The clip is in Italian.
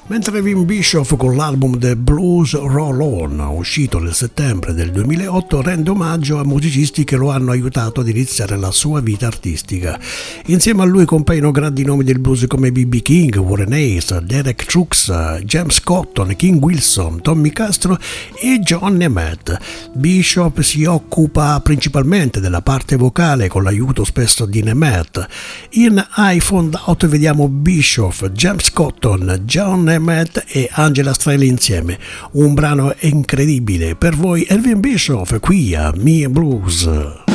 Mentre Vin Bischoff con l'album The Blues Roll On, uscito nel settembre del 2008, rende omaggio a musicisti che lo hanno aiutato ad iniziare la sua vita artistica. Insieme a lui compaiono grandi nomi del blues come B.B. King, Warren Hayes, Derek Trucks, James Cotton, King Wilson, Tommy Castro e John Nemeth. Bischoff si occupa principalmente della parte vocale con l'aiuto spesso di Nemeth. In I Found Out vediamo Bischoff, James Cotton, John Nemeth e Angela Strelli insieme. Un brano incredibile per voi, Elvin Bischoff qui a Me and Blues.